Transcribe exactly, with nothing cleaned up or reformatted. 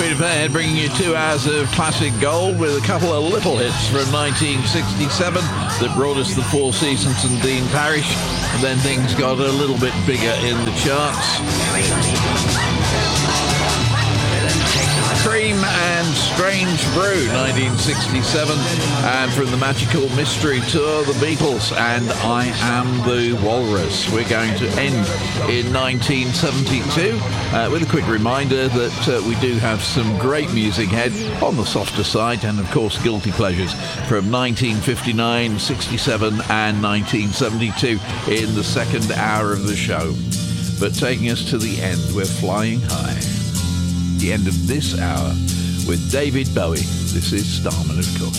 Peter Fairhead bringing you two hours of classic gold with a couple of little hits from nineteen sixty-seven that brought us the Four Seasons and Dean Parrish, and then things got a little bit bigger in the charts. Cream and Strange Brew, nineteen sixty-seven, and from the Magical Mystery Tour, the Beatles and I Am the Walrus. We're going to end in nineteen seventy-two uh, with a quick reminder that uh, we do have some great music ahead on the softer side, and of course Guilty Pleasures from nineteen fifty-nine, sixty-seven and nineteen seventy-two in the second hour of the show. But taking us to the end, we're flying high. The end of this hour with David Bowie. This is Starman, of course.